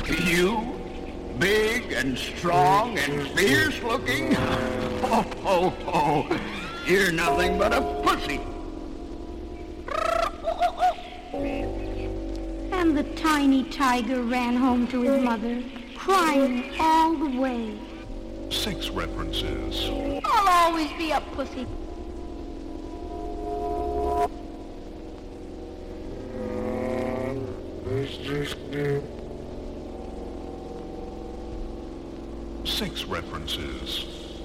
You? Big and strong and fierce looking? Oh, you're nothing but a pussy. And the tiny tiger ran home to his mother, crying all the way. 6 references. I'll always be a pussy. Six references.